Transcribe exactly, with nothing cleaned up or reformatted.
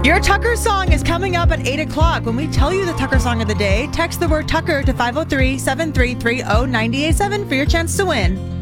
Your Tucker song is coming up at eight o'clock. When we tell you the Tucker song of the day, text the word Tucker to five oh three, seven three three, oh nine eight seven for your chance to win.